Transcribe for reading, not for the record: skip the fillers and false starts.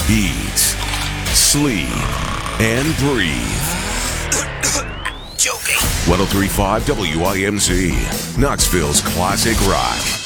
eat, sleep, and breathe. Joking. 1035 WIMZ, Knoxville's classic rock.